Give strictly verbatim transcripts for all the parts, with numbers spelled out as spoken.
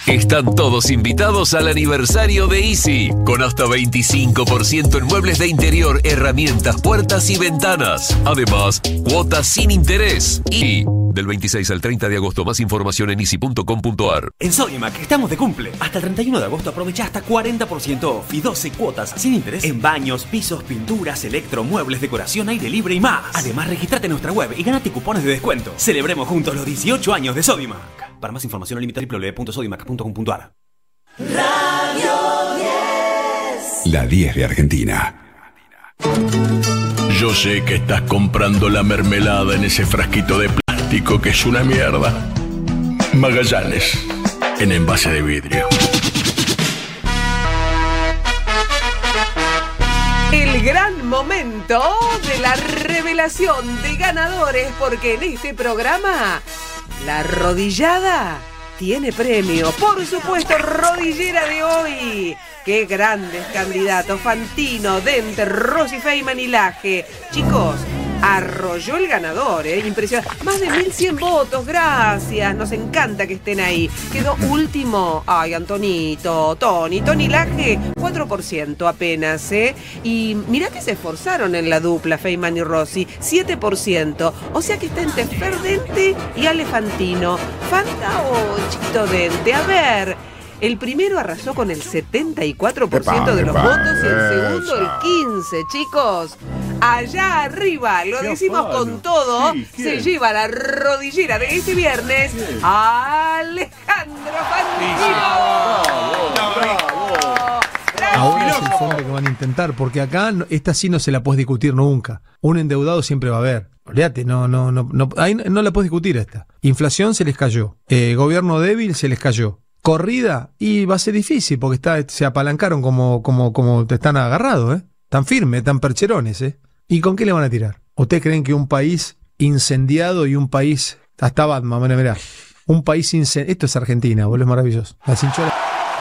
Están todos invitados al aniversario de Easy, con hasta veinticinco por ciento en muebles de interior, herramientas, puertas y ventanas. Además, cuotas sin interés. Y del veintiséis al treinta de agosto, más información en easy punto com punto ar. En Sodimac estamos de cumple. Hasta el treinta y uno de agosto aprovecha hasta cuarenta por ciento off y doce cuotas sin interés en baños, pisos, pinturas, electro, muebles, decoración, aire libre y más. Además, registrate en nuestra web y ganate cupones de descuento. Celebremos juntos los dieciocho años de Sodimac. Para más información al límite doble u doble u doble u punto sodimac punto com punto ar. Radio diez. La diez de Argentina. Yo sé que estás comprando la mermelada en ese frasquito de plástico que es una mierda. Magallanes, en envase de vidrio. El gran momento de la revelación de ganadores, porque en este programa la rodillada tiene premio. Por supuesto, rodillera de hoy. Qué grandes candidatos. Fantino, Dente, Rossi, Feynman y Laje. Chicos, arrolló el ganador, ¿eh? Impresionante. Más de mil cien votos, gracias. Nos encanta que estén ahí. Quedó último. Ay, Antonito, Tony, Tony Laje, cuatro por ciento apenas, ¿eh? Y mirá que se esforzaron en la dupla, Feynman y Rossi, siete por ciento. O sea que está entre Fer Dente y Ale Fantino. Fanta o Chiquito Dente. A ver. El primero arrasó con el setenta y cuatro por ciento de los epa, votos y el segundo esa. el quince por ciento, chicos. Allá arriba, lo Qué decimos afano. con todo, Sí, se ¿quién? lleva la rodillera de este viernes Alejandro Fantino. Ahora es el fondo que van a intentar, porque acá no- esta sí no se la puedes discutir nunca. Un endeudado siempre va a haber. Olvídate, no, no, no, no, ahí no no la puedes discutir esta. Inflación se les cayó. Eh, gobierno débil se les cayó. Corrida, y va a ser difícil, porque está, se apalancaron como, como, como te están agarrados, ¿eh? Tan firmes, tan percherones, ¿eh? ¿Y con qué le van a tirar? ¿Ustedes creen que un país incendiado y un país... Hasta Batman, mirá, mirá. Un país incendiado... Esto es Argentina, boludo, es maravilloso. La cinchora...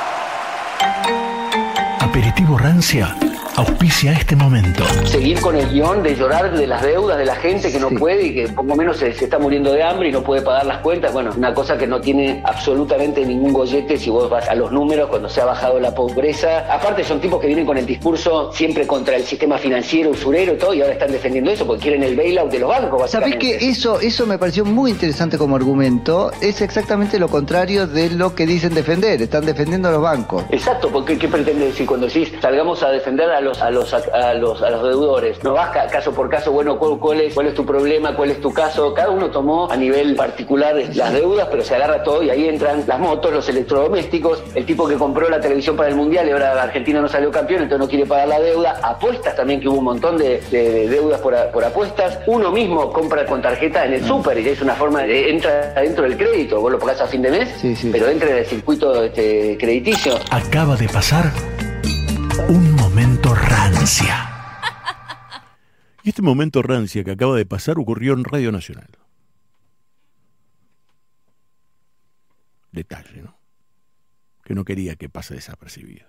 Aperitivo Rancia auspicia este momento. Seguir con el guión de llorar de las deudas de la gente que no puede y que poco menos se, se está muriendo de hambre y no puede pagar las cuentas. Bueno, una cosa que no tiene absolutamente ningún gollete si vos vas a los números cuando se ha bajado la pobreza. Aparte son tipos que vienen con el discurso siempre contra el sistema financiero, usurero y todo, y ahora están defendiendo eso porque quieren el bailout de los bancos, ¿Sabés básicamente. que eso, eso me pareció muy interesante como argumento? Es exactamente lo contrario de lo que dicen defender. Están defendiendo a los bancos. Exacto, porque ¿qué pretende decir cuando decís salgamos a defender a los a los a los a los deudores? No vas ca- caso por caso, bueno, ¿cuál, cuál es cuál es tu problema, cuál es tu caso? Cada uno tomó a nivel particular las deudas, pero se agarra todo y ahí entran las motos, los electrodomésticos, el tipo que compró la televisión para el mundial y ahora Argentina no salió campeón, entonces no quiere pagar la deuda. Apuestas también, que hubo un montón de, de- de deudas por, a- por apuestas. Uno mismo compra con tarjeta en el súper y es una forma de entra dentro del crédito. Vos lo pagás a fin de mes, Sí, sí. pero entra en el circuito este, crediticio. Acaba de pasar un momento rancia. Y este momento rancia que acaba de pasar ocurrió en Radio Nacional. Detalle, ¿no? Que no quería que pase desapercibido.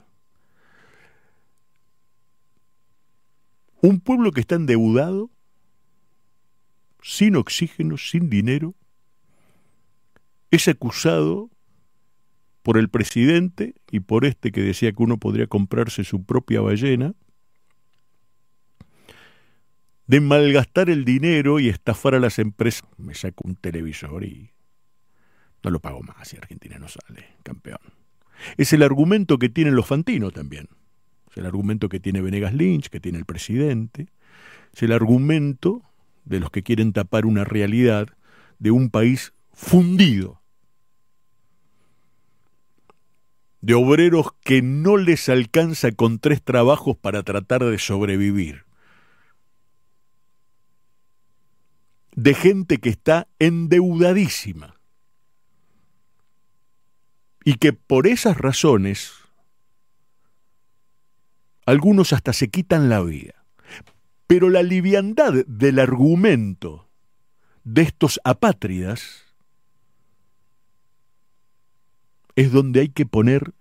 Un pueblo que está endeudado, sin oxígeno, sin dinero, es acusado por el presidente y por este que decía que uno podría comprarse su propia ballena, de malgastar el dinero y estafar a las empresas. Me saco un televisor y no lo pago más y Argentina no sale campeón. Es el argumento que tienen los Fantino también. Es el argumento que tiene Venegas Lynch, que tiene el presidente. Es el argumento de los que quieren tapar una realidad de un país fundido, de obreros que no les alcanza con tres trabajos para tratar de sobrevivir, de gente que está endeudadísima y que por esas razones algunos hasta se quitan la vida. Pero la liviandad del argumento de estos apátridas es donde hay que poner